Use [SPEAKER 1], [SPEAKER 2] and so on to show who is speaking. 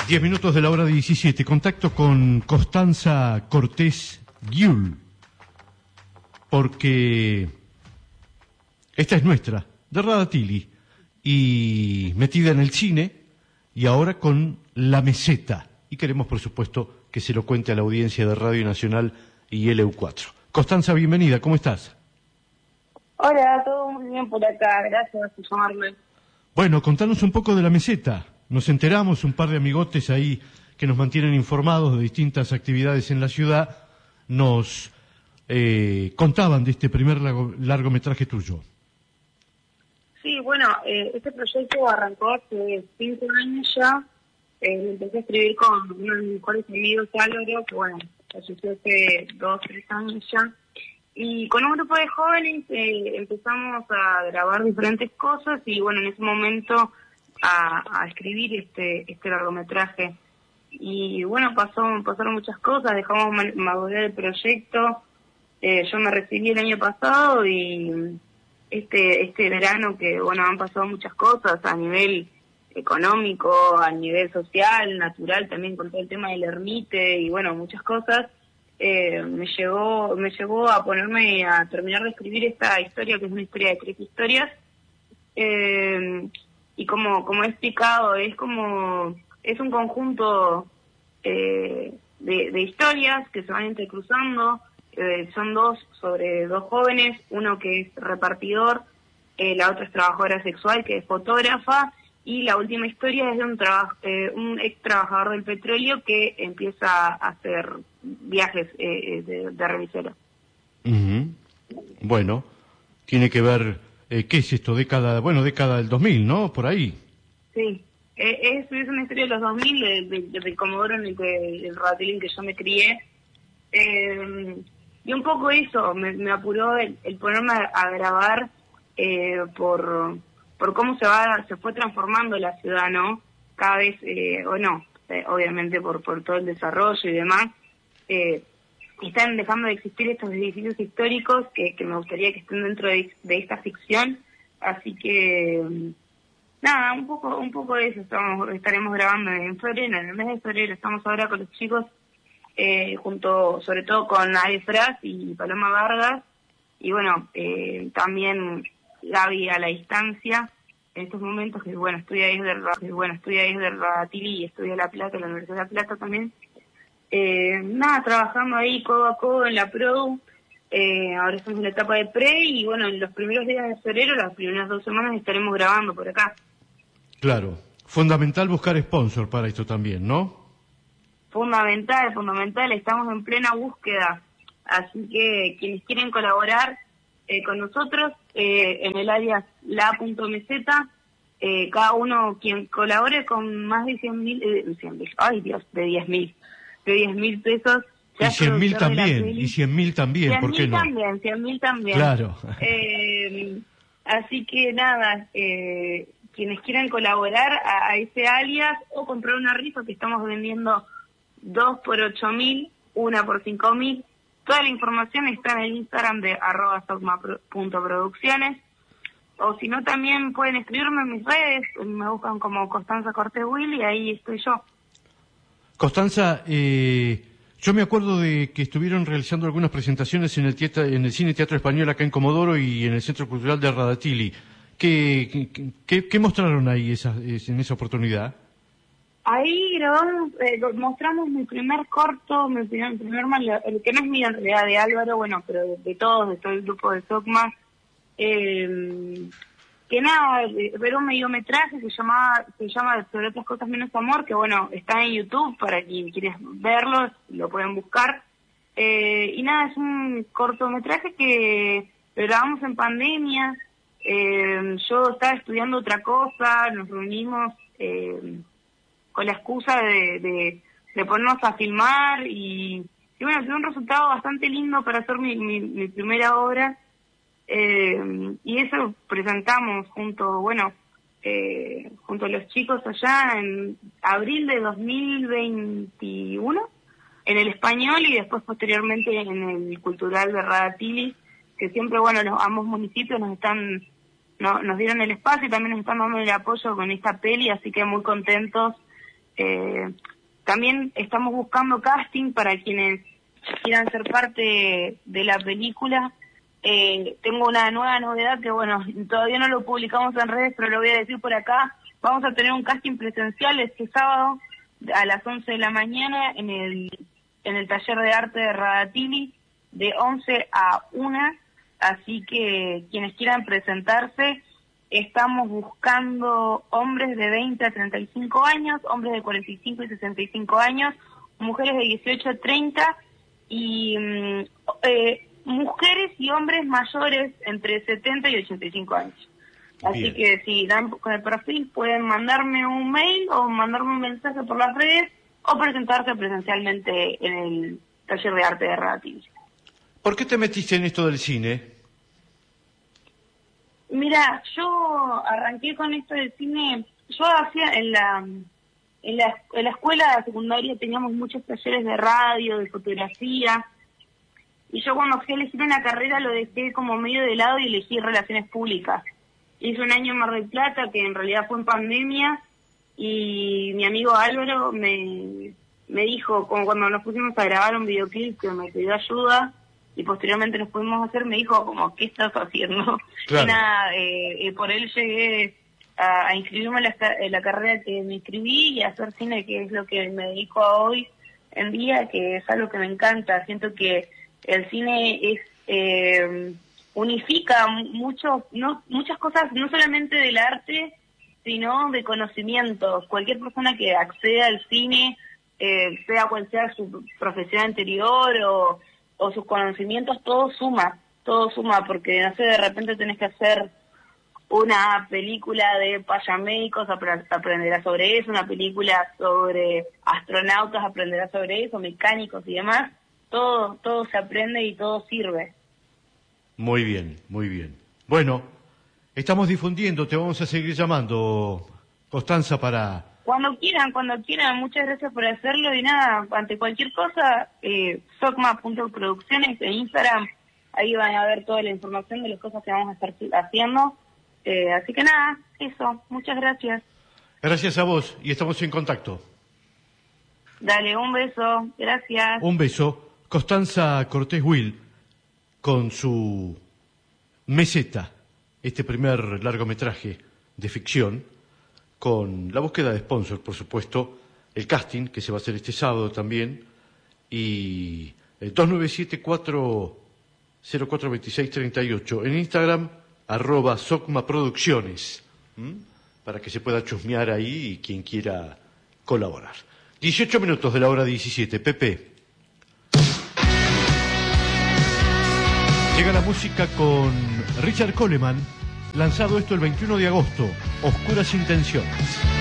[SPEAKER 1] 10 minutos de la hora 17. Contacto con Constanza Cortés Guiul, porque esta es nuestra, de Radatili, y metida en el cine, y ahora con La Meseta. Y queremos, por supuesto, que se lo cuente a la audiencia de Radio Nacional y LU4. Constanza, bienvenida, ¿cómo estás?
[SPEAKER 2] Hola, todo muy bien por acá, gracias por llamarme.
[SPEAKER 1] Bueno, contanos un poco de La Meseta. Nos enteramos, un par de amigotes ahí que nos mantienen informados de distintas actividades en la ciudad, nos contaban de este primer largometraje tuyo.
[SPEAKER 2] Sí, bueno, este proyecto arrancó hace 5 años ya. Lo empecé a escribir con uno de mis mejores amigos, Álvaro, que bueno, falleció hace 2 o 3 años ya. Y con un grupo de jóvenes empezamos a grabar diferentes cosas y bueno, en ese momento a escribir este largometraje. Y bueno, pasaron muchas cosas, dejamos madurar el proyecto. Yo me recibí el año pasado y este verano que bueno, han pasado muchas cosas a nivel económico, a nivel social, natural, también con todo el tema del ermite y bueno, muchas cosas. Me llegó a ponerme a terminar de escribir esta historia, que es una historia de 3 historias. Y como he explicado, es un conjunto de historias que se van entrecruzando. Son 2 sobre 2 jóvenes, uno que es repartidor, la otra es trabajadora sexual, que es fotógrafa, y la última historia es de un ex trabajador del petróleo que empieza a hacer viajes de revisero.
[SPEAKER 1] Uh-huh. Bueno, tiene que ver, ¿qué es esto? Década del 2000, ¿no? Por ahí.
[SPEAKER 2] Sí, es una historia de los 2000, del Comodoro en el Radatili en que yo me crié. Y un poco eso, me apuró el ponerme a grabar por cómo se fue transformando la ciudad, ¿no? Cada vez, obviamente por todo el desarrollo y demás, están dejando de existir estos edificios históricos que me gustaría que estén dentro de esta ficción. Así que, nada, un poco de eso estaremos grabando en febrero, en el mes de febrero. Estamos ahora con los chicos, junto sobre todo con Ale Fras y Paloma Vargas, y bueno, también Gaby a la distancia, en estos momentos, que bueno, estudia ahí desde Radatili y estudia La Plata, la Universidad de La Plata también. Trabajando ahí codo a codo en la produ. Ahora estamos en la etapa de pre y bueno, en los primeros días de febrero, las primeras 2 semanas, estaremos grabando por acá.
[SPEAKER 1] Claro, fundamental buscar sponsor para esto también, ¿no?
[SPEAKER 2] Fundamental, estamos en plena búsqueda, así que quienes quieren colaborar con nosotros, en el área la.meseta, cada uno quien colabore con más de 10.000 pesos.
[SPEAKER 1] Y 100.000 también, ¿por qué no?
[SPEAKER 2] 100.000 también.
[SPEAKER 1] Claro.
[SPEAKER 2] Así que nada, quienes quieran colaborar a ese alias o comprar una rifa que estamos vendiendo 2 por 8.000, 1 por 5.000. Toda la información está en el Instagram de @sogma.producciones. O si no, también pueden escribirme en mis redes, me buscan como Constanza Cortés Guiul y ahí estoy yo.
[SPEAKER 1] Constanza, yo me acuerdo de que estuvieron realizando algunas presentaciones en el Cine Teatro Español acá en Comodoro y en el Centro Cultural de Radatili. ¿Qué mostraron ahí en esa oportunidad?
[SPEAKER 2] Ahí grabamos, mostramos mi primer corto, el que no es mío en realidad, de Álvaro, bueno, pero de todo el grupo de Sogma. Que nada, ver un mediometraje que se llama Sobre otras cosas menos amor, que bueno, está en YouTube, para quien quiera verlo, lo pueden buscar. Y nada, es un cortometraje que lo grabamos en pandemia. Yo estaba estudiando otra cosa, nos reunimos con la excusa de ponernos a filmar y bueno, tuve un resultado bastante lindo para hacer mi primera obra. Y eso presentamos junto a los chicos allá en abril de 2021 en el Español y después posteriormente en el Cultural de Radatili, que siempre, bueno, ambos municipios nos dieron el espacio y también nos están dando el apoyo con esta peli, así que muy contentos También estamos buscando casting para quienes quieran ser parte de la película. Tengo una nueva novedad que, bueno, todavía no lo publicamos en redes, pero lo voy a decir por acá. Vamos a tener un casting presencial este sábado a las 11 de la mañana en el taller de arte de Radatili, de 11 a 1. Así que quienes quieran presentarse, estamos buscando hombres de 20 a 35 años, hombres de 45 y 65 años, mujeres de 18 a 30 y mujeres y hombres mayores entre 70 y 85 años. Así
[SPEAKER 1] Bien.
[SPEAKER 2] que si dan con el perfil pueden mandarme un mail o mandarme un mensaje por las redes o presentarse presencialmente en el taller de arte de Radatili.
[SPEAKER 1] ¿Por qué te metiste en esto del cine?
[SPEAKER 2] Mira, yo arranqué con esto del cine. Yo hacía en la escuela secundaria teníamos muchos talleres de radio, de fotografía, y yo cuando fui a elegir una carrera lo dejé como medio de lado y elegí relaciones públicas. Hice un año en Mar del Plata, que en realidad fue en pandemia, y mi amigo Álvaro me dijo, como cuando nos pusimos a grabar un videoclip, que me pidió ayuda, y posteriormente nos pudimos hacer, me dijo como, ¿qué estás haciendo?
[SPEAKER 1] Claro.
[SPEAKER 2] Y nada, por él llegué a inscribirme en la carrera que me inscribí y a hacer cine, que es lo que me dedico a hoy en día, que es algo que me encanta. Siento que el cine unifica muchas cosas, no solamente del arte, sino de conocimientos. Cualquier persona que acceda al cine, sea cual sea su profesión anterior o sus conocimientos, todo suma, porque no sé, de repente tenés que hacer una película de payamédicos, aprenderás sobre eso, una película sobre astronautas, aprenderás sobre eso, mecánicos y demás, todo se aprende y todo sirve.
[SPEAKER 1] Muy bien, muy bien. Bueno, estamos difundiendo, te vamos a seguir llamando, Constanza, para...
[SPEAKER 2] Cuando quieran, muchas gracias por hacerlo y nada, ante cualquier cosa, socma.producciones en Instagram, ahí van a ver toda la información de las cosas que vamos a estar haciendo, así que nada, eso, muchas gracias.
[SPEAKER 1] Gracias a vos y estamos en contacto.
[SPEAKER 2] Dale, un beso, gracias.
[SPEAKER 1] Un beso. Constanza Cortés Will, con su Meseta, este primer largometraje de ficción, con la búsqueda de sponsor, por supuesto, el casting, que se va a hacer este sábado también, y el 2974-042638, en Instagram, @socmaproducciones, para que se pueda chusmear ahí y quien quiera colaborar. 18 minutos de la hora 17. Pepe. Llega la música con Richard Coleman, lanzado esto el 21 de agosto, Oscuras Intenciones.